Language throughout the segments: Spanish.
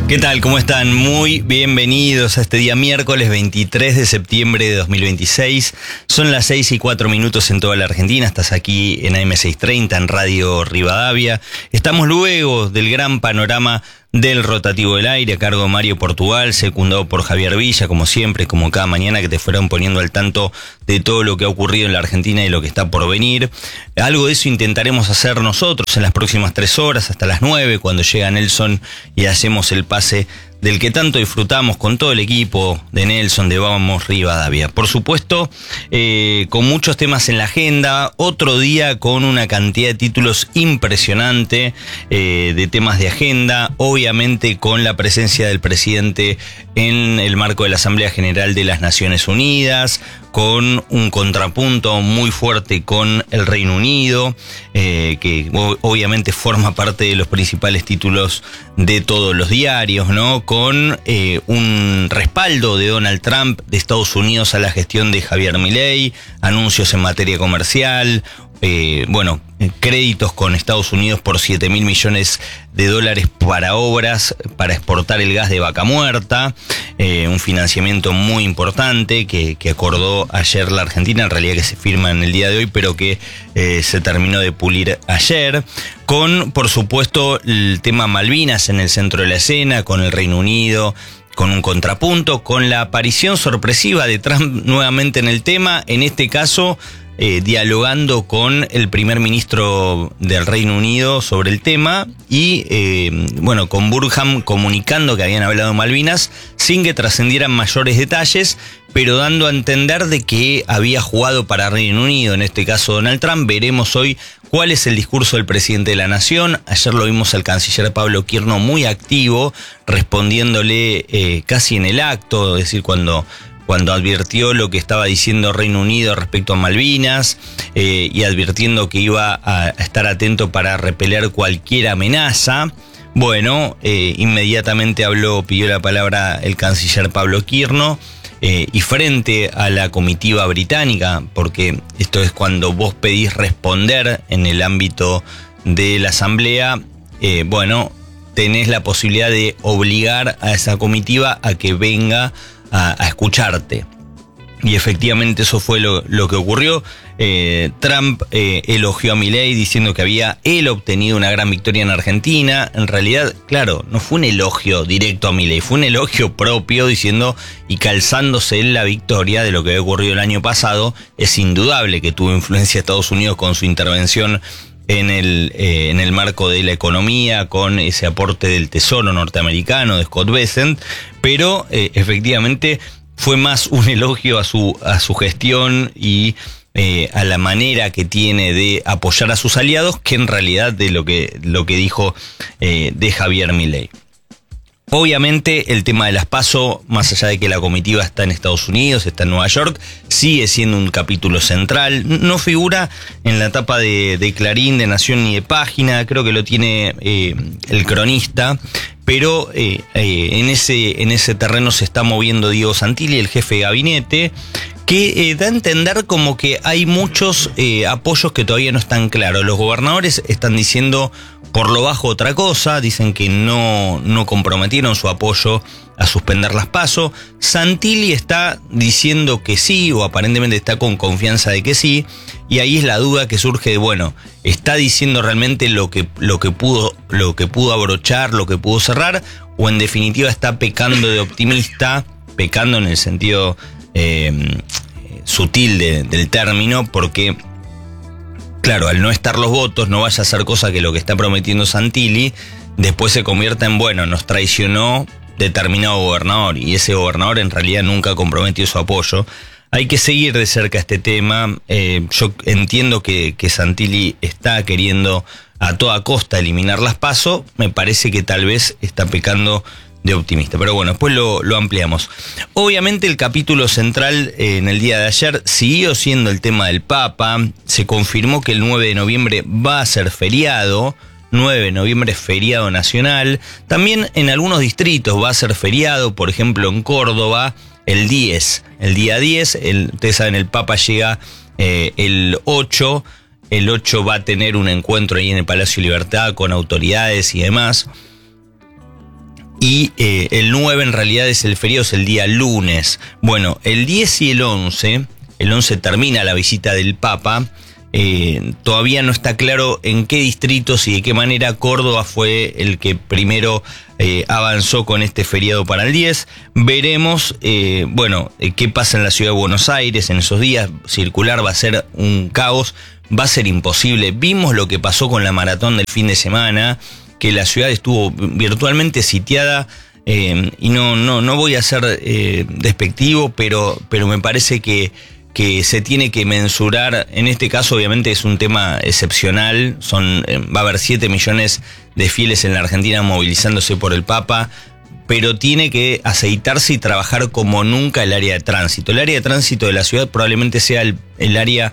¿Qué tal? ¿Cómo están? Muy bienvenidos a este día miércoles 23 de septiembre de 2026. Son las 6:04 en toda la Argentina. Estás aquí en AM630, en Radio Rivadavia. Estamos luego del gran panorama del rotativo del aire a cargo de Mario Portugal, secundado por Javier Villa, como siempre, como cada mañana, que te fueron poniendo al tanto de todo lo que ha ocurrido en la Argentina y lo que está por venir. Algo de eso intentaremos hacer nosotros en las próximas 3 horas, hasta las 9, cuando llega Nelson y hacemos el pase del que tanto disfrutamos con todo el equipo de Nelson, de Vamos Rivadavia. Por supuesto, con muchos temas en la agenda, otro día con una cantidad de títulos impresionante de temas de agenda, obviamente con la presencia del presidente en el marco de la Asamblea General de las Naciones Unidas, con un contrapunto muy fuerte con el Reino Unido, que obviamente forma parte de los principales títulos de todos los diarios, ¿no? Con un respaldo de Donald Trump de Estados Unidos a la gestión de Javier Milei, anuncios en materia comercial, créditos con Estados Unidos por $7.000 millones para obras para exportar el gas de Vaca Muerta, un financiamiento muy importante que acordó ayer la Argentina, en realidad que se firma en el día de hoy, pero que se terminó de pulir ayer, con, por supuesto, el tema Malvinas en el centro de la escena, con el Reino Unido, con un contrapunto, con la aparición sorpresiva de Trump nuevamente en el tema, en este caso dialogando con el primer ministro del Reino Unido sobre el tema y con Burham comunicando que habían hablado de Malvinas sin que trascendieran mayores detalles, pero dando a entender de que había jugado para Reino Unido, en este caso Donald Trump. Veremos hoy cuál es el discurso del presidente de la Nación. Ayer lo vimos al canciller Pablo Quirno muy activo, respondiéndole casi en el acto, es decir, cuando advirtió lo que estaba diciendo Reino Unido respecto a Malvinas y advirtiendo que iba a estar atento para repeler cualquier amenaza. Inmediatamente pidió la palabra el canciller Pablo Quirno y frente a la comitiva británica, porque esto es cuando vos pedís responder en el ámbito de la Asamblea, tenés la posibilidad de obligar a esa comitiva a que venga a escucharte. Y efectivamente eso fue lo que ocurrió. Trump elogió a Milei diciendo que había él obtenido una gran victoria en Argentina. En realidad, claro, no fue un elogio directo a Milei, fue un elogio propio diciendo y calzándose en la victoria de lo que había ocurrido el año pasado. Es indudable que tuvo influencia Estados Unidos con su intervención en el marco de la economía, con ese aporte del Tesoro norteamericano de Scott Bessent, pero efectivamente fue más un elogio a su gestión y a la manera que tiene de apoyar a sus aliados que en realidad de lo que dijo de Javier Milei. Obviamente el tema de las PASO, más allá de que la comitiva está en Estados Unidos, está en Nueva York, sigue siendo un capítulo central. No figura en la tapa de Clarín, de Nación ni de Página, creo que lo tiene el Cronista, pero en ese terreno se está moviendo Diego Santilli, el jefe de gabinete, que da a entender como que hay muchos apoyos que todavía no están claros. Los gobernadores están diciendo por lo bajo otra cosa, dicen que no comprometieron su apoyo a suspender las PASO. Santilli está diciendo que sí, o aparentemente está con confianza de que sí, y ahí es la duda que surge de, ¿está diciendo realmente lo que pudo abrochar, lo que pudo cerrar, o en definitiva está pecando de optimista, pecando en el sentido sutil del término, porque claro, al no estar los votos, no vaya a hacer cosa que lo que está prometiendo Santilli después se convierta en, nos traicionó determinado gobernador, y ese gobernador en realidad nunca comprometió su apoyo. Hay que seguir de cerca este tema. Yo entiendo que Santilli está queriendo a toda costa eliminar las PASO. Me parece que tal vez está pecando de optimista, pero después lo ampliamos. Obviamente el capítulo central en el día de ayer siguió siendo el tema del Papa. Se confirmó que el 9 de noviembre va a ser feriado. 9 de noviembre es feriado nacional. También en algunos distritos va a ser feriado, por ejemplo en Córdoba el 10. El día 10, ustedes saben, el Papa llega el 8. El 8 va a tener un encuentro ahí en el Palacio Libertad con autoridades y demás. Y el 9 en realidad es el feriado, es el día lunes. Bueno, el 10 y el 11 termina la visita del Papa. Todavía no está claro en qué distritos y de qué manera. Córdoba fue el que primero avanzó con este feriado para el 10. Veremos, qué pasa en la ciudad de Buenos Aires en esos días. Circular va a ser un caos, va a ser imposible. Vimos lo que pasó con la maratón del fin de semana, que la ciudad estuvo virtualmente sitiada, y no voy a ser despectivo, pero me parece que se tiene que mensurar. En este caso obviamente es un tema excepcional, va a haber 7 millones de fieles en la Argentina movilizándose por el Papa, pero tiene que aceitarse y trabajar como nunca el área de tránsito. El área de tránsito de la ciudad probablemente sea el área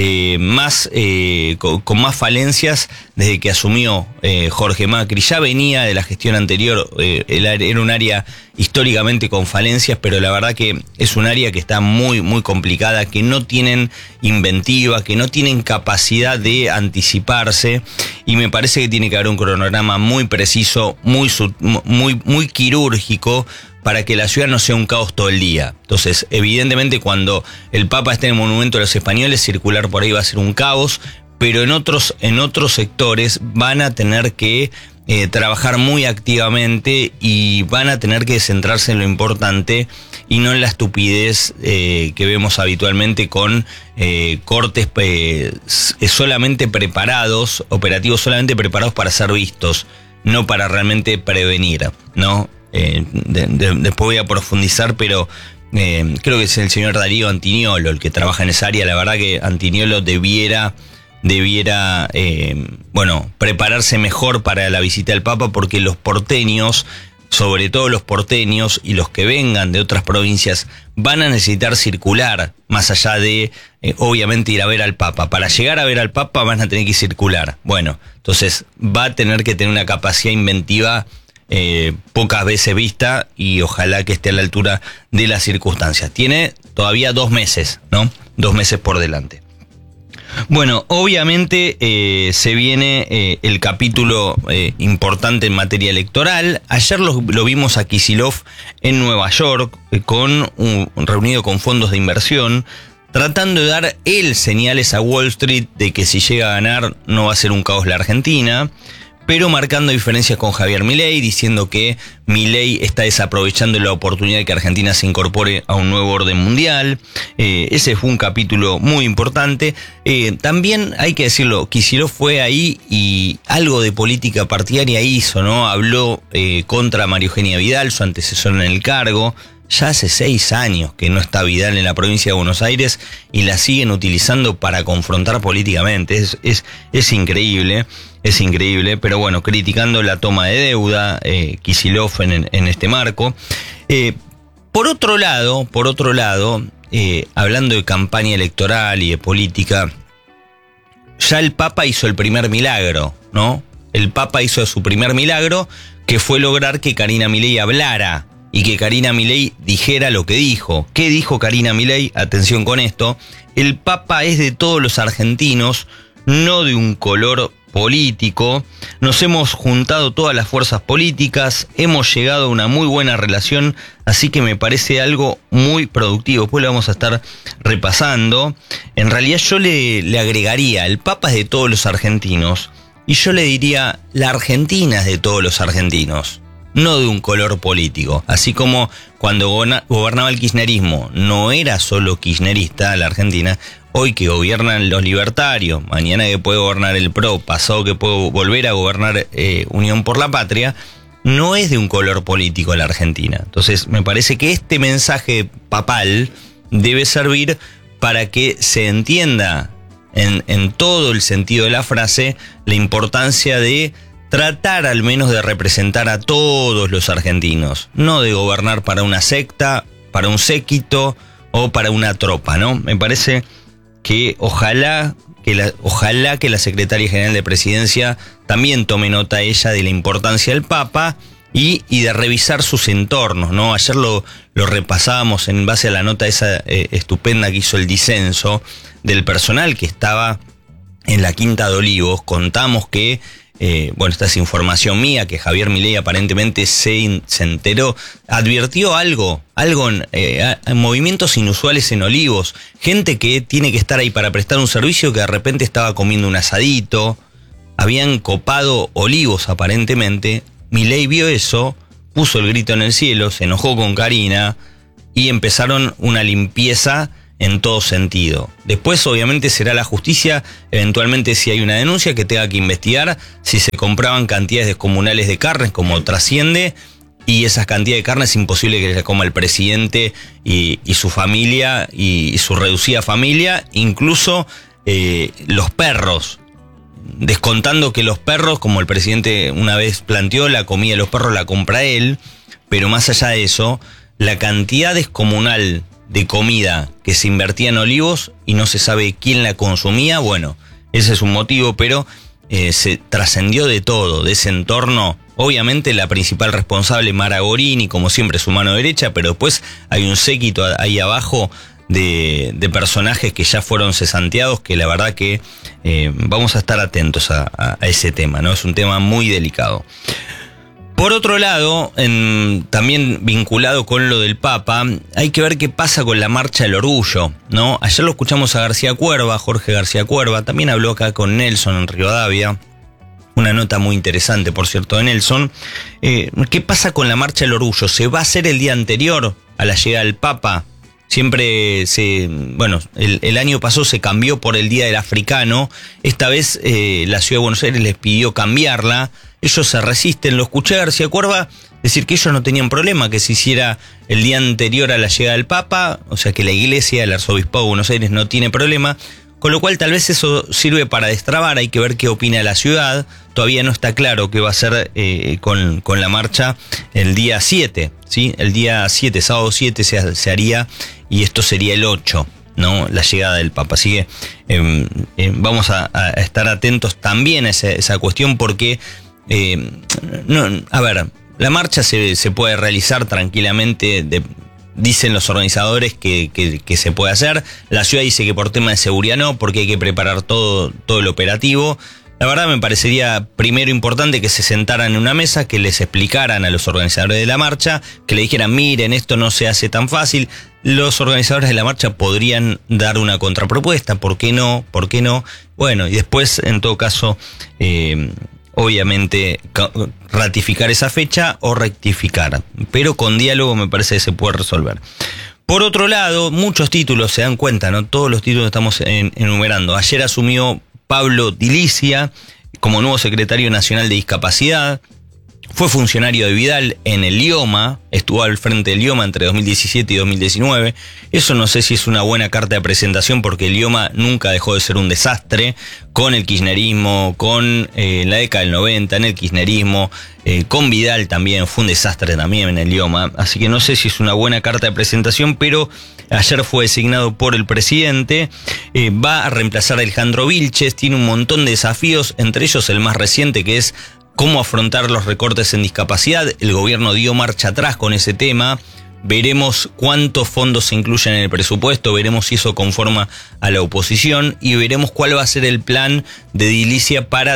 con más falencias desde que asumió Jorge Macri. Ya venía de la gestión anterior, era un área históricamente con falencias, pero la verdad que es un área que está muy, muy complicada, que no tienen inventiva, que no tienen capacidad de anticiparse, y me parece que tiene que haber un cronograma muy preciso, muy quirúrgico, para que la ciudad no sea un caos todo el día. Entonces, evidentemente, cuando el Papa esté en el Monumento de los Españoles, circular por ahí va a ser un caos, pero en otros sectores van a tener que trabajar muy activamente y van a tener que centrarse en lo importante y no en la estupidez que vemos habitualmente con cortes solamente preparados, operativos solamente preparados para ser vistos, no para realmente prevenir, ¿no? Después voy a profundizar, pero creo que es el señor Darío Antiniolo el que trabaja en esa área. La verdad que Antiniolo debiera prepararse mejor para la visita del Papa, porque los porteños, sobre todo los porteños y los que vengan de otras provincias, van a necesitar circular, más allá de obviamente ir a ver al Papa. Para llegar a ver al Papa van a tener que circular. Bueno, entonces va a tener que tener una capacidad inventiva pocas veces vista, y ojalá que esté a la altura de las circunstancias. Tiene todavía 2 meses, ¿no? 2 meses por delante. Bueno, obviamente se viene el capítulo importante en materia electoral. Ayer lo vimos a Kicillof en Nueva York, reunido con fondos de inversión, tratando de dar él señales a Wall Street de que si llega a ganar no va a ser un caos la Argentina, pero marcando diferencias con Javier Milei, diciendo que Milei está desaprovechando la oportunidad de que Argentina se incorpore a un nuevo orden mundial. Ese fue un capítulo muy importante. También hay que decirlo, Kicillof fue ahí y algo de política partidaria hizo, ¿no? Habló contra María Eugenia Vidal, su antecesor en el cargo. Ya hace 6 años que no está Vidal en la provincia de Buenos Aires y la siguen utilizando para confrontar políticamente. Es increíble. Es increíble, pero bueno, criticando la toma de deuda, Kicillof en este marco. Por otro lado, hablando de campaña electoral y de política, ya el Papa hizo el primer milagro, ¿no? El Papa hizo su primer milagro, que fue lograr que Karina Milei hablara y que Karina Milei dijera lo que dijo. ¿Qué dijo Karina Milei? Atención con esto. El Papa es de todos los argentinos, no de un color político. Nos hemos juntado todas las fuerzas políticas, hemos llegado a una muy buena relación, así que me parece algo muy productivo. Después lo vamos a estar repasando. En realidad yo le agregaría, el Papa es de todos los argentinos, y yo le diría, la Argentina es de todos los argentinos, no de un color político. Así como cuando gobernaba el kirchnerismo no era solo kirchnerista la Argentina, hoy que gobiernan los libertarios, mañana que puede gobernar el PRO, pasado que puede volver a gobernar Unión por la Patria, no es de un color político la Argentina. Entonces me parece que este mensaje papal debe servir para que se entienda en todo el sentido de la frase la importancia de tratar al menos de representar a todos los argentinos, no de gobernar para una secta, para un séquito o para una tropa, ¿no? Me parece que ojalá que la Secretaria General de Presidencia también tome nota ella de la importancia del Papa y de revisar sus entornos, ¿no? Ayer lo repasábamos en base a la nota esa estupenda que hizo el disenso del personal que estaba en la Quinta de Olivos. Contamos que esta es información mía, que Javier Milei aparentemente se enteró, advirtió algo en movimientos inusuales en Olivos, gente que tiene que estar ahí para prestar un servicio que de repente estaba comiendo un asadito, habían copado Olivos aparentemente. Milei vio eso, puso el grito en el cielo, se enojó con Karina y empezaron una limpieza en todo sentido. Después obviamente será la justicia, eventualmente si hay una denuncia, que tenga que investigar si se compraban cantidades descomunales de carnes, como trasciende, y esas cantidades de carne es imposible que se coma el presidente y su familia y su reducida familia, incluso los perros. Descontando que los perros, como el presidente una vez planteó, la comida de los perros la compra él, pero más allá de eso, la cantidad descomunal de comida que se invertía en Olivos y no se sabe quién la consumía, bueno, ese es un motivo, pero se trascendió de todo, de ese entorno. Obviamente la principal responsable, Mara Gorini, como siempre su mano derecha, pero después hay un séquito ahí abajo de personajes que ya fueron cesanteados, que la verdad que vamos a estar atentos a ese tema, ¿no? Es un tema muy delicado. Por otro lado, también vinculado con lo del Papa, hay que ver qué pasa con la Marcha del Orgullo, ¿no? Ayer lo escuchamos a García Cuerva, Jorge García Cuerva, también habló acá con Nelson en Rivadavia, una nota muy interesante, por cierto, de Nelson. ¿Qué pasa con la Marcha del Orgullo? ¿Se va a hacer el día anterior a la llegada del Papa? Siempre el año pasado se cambió por el Día del Africano. Esta vez la Ciudad de Buenos Aires les pidió cambiarla. Ellos se resisten. Lo escuché a García Cuerva decir que ellos no tenían problema que se hiciera el día anterior a la llegada del Papa, o sea que la Iglesia, el Arzobispado de Buenos Aires no tiene problema, con lo cual tal vez eso sirve para destrabar. Hay que ver qué opina la ciudad. Todavía no está claro qué va a hacer con la marcha el día 7, ¿sí? El día 7, sábado 7 se haría, y esto sería el 8, ¿no? La llegada del Papa. Así que vamos a estar atentos también a esa cuestión, porque la marcha se puede realizar tranquilamente, dicen los organizadores que se puede hacer. La ciudad dice que por tema de seguridad no, porque hay que preparar todo el operativo. La verdad me parecería primero importante que se sentaran en una mesa, que les explicaran a los organizadores de la marcha, que le dijeran, miren, esto no se hace tan fácil. Los organizadores de la marcha podrían dar una contrapropuesta, ¿por qué no? ¿Por qué no? Bueno, y después, en todo caso, obviamente ratificar esa fecha o rectificar, pero con diálogo me parece que se puede resolver. Por otro lado, muchos títulos, se dan cuenta, ¿no? Todos los títulos que estamos enumerando. Ayer asumió Pablo Dilicia como nuevo secretario nacional de discapacidad. Fue funcionario de Vidal en el IOMA, estuvo al frente del IOMA entre 2017 y 2019. Eso no sé si es una buena carta de presentación, porque el IOMA nunca dejó de ser un desastre, con el kirchnerismo, con la década del 90, en el kirchnerismo, con Vidal también, fue un desastre también en el IOMA. Así que no sé si es una buena carta de presentación, pero ayer fue designado por el presidente, va a reemplazar a Alejandro Vilches, tiene un montón de desafíos, entre ellos el más reciente, que es cómo afrontar los recortes en discapacidad. El gobierno dio marcha atrás con ese tema. Veremos cuántos fondos se incluyen en el presupuesto, veremos si eso conforma a la oposición y veremos cuál va a ser el plan de Dilicia para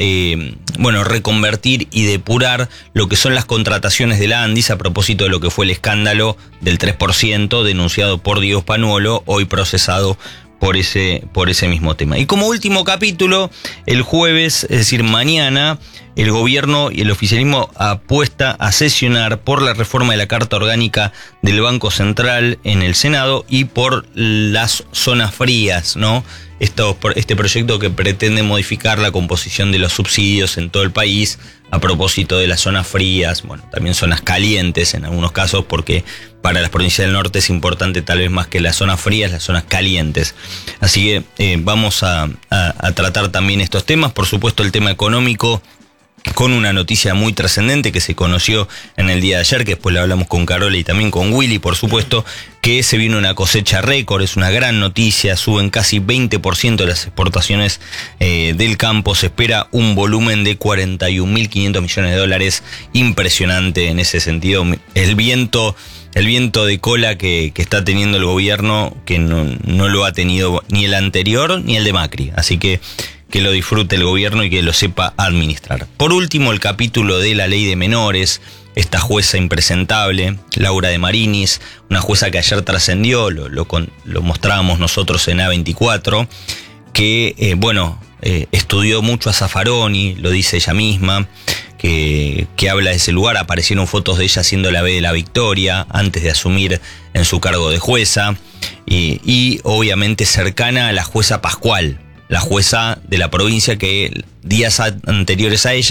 reconvertir y depurar lo que son las contrataciones de la ANDIS, a propósito de lo que fue el escándalo del 3% denunciado por Diego Spanuolo, hoy procesado por ese mismo tema. Y como último capítulo, el jueves, es decir, mañana, el gobierno y el oficialismo apuesta a sesionar por la reforma de la Carta Orgánica del Banco Central en el Senado y por las zonas frías, ¿no? Este proyecto que pretende modificar la composición de los subsidios en todo el país, a propósito de las zonas frías, bueno, también zonas calientes en algunos casos, porque para las provincias del norte es importante tal vez más que las zonas frías, las zonas calientes. Así que vamos a tratar también estos temas, por supuesto el tema económico, con una noticia muy trascendente que se conoció en el día de ayer, que después la hablamos con Carola y también con Willy, por supuesto, que se vino una cosecha récord, es una gran noticia, suben casi 20% las exportaciones del campo, se espera un volumen de 41.500 millones de dólares, impresionante en ese sentido. El viento de cola que está teniendo el gobierno, que no lo ha tenido ni el anterior ni el de Macri, así que que lo disfrute el gobierno y que lo sepa administrar. Por último, el capítulo de la ley de menores, esta jueza impresentable, Laura de Marinis, una jueza que ayer trascendió, lo mostrábamos nosotros en A24, que, estudió mucho a Zaffaroni, lo dice ella misma, que habla de ese lugar. Aparecieron fotos de ella haciendo la B de la Victoria antes de asumir en su cargo de jueza, y obviamente cercana a la jueza Pascual, la jueza de la provincia que días anteriores a ella